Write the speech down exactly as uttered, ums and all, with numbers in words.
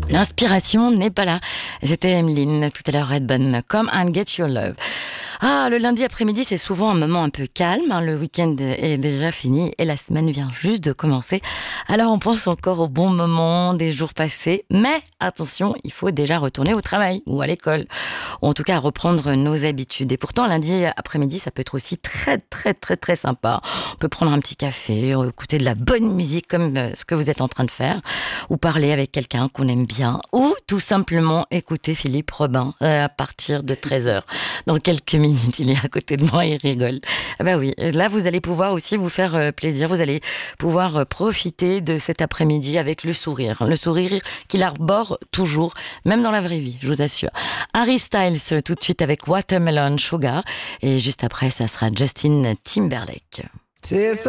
L'inspiration n'est pas là. C'était Emeline, tout à l'heure Redbone, Come and Get Your Love. Ah, le lundi après-midi, c'est souvent un moment un peu calme. Hein. Le week-end est déjà fini et la semaine vient juste de commencer. Alors on pense encore au bon moment des jours passés. Mais attention, il faut déjà retourner au travail ou à l'école. Ou en tout cas reprendre nos habitudes. Et pourtant, lundi après-midi, ça peut être aussi très très très très sympa. On peut prendre un petit café, écouter de la bonne musique comme ce que vous êtes en train de faire. Ou parler avec quelqu'un qu'on aime bien. Ou tout simplement écouter Philippe Robin à partir de treize heures. Dans quelques minutes. Il est à côté de moi, il rigole. Ah bah oui, là vous allez pouvoir aussi vous faire plaisir, vous allez pouvoir profiter de cet après-midi avec le sourire, le sourire qu'il arbore toujours, même dans la vraie vie, je vous assure. Harry Styles tout de suite avec Watermelon Sugar et juste après ça sera Justin Timberlake.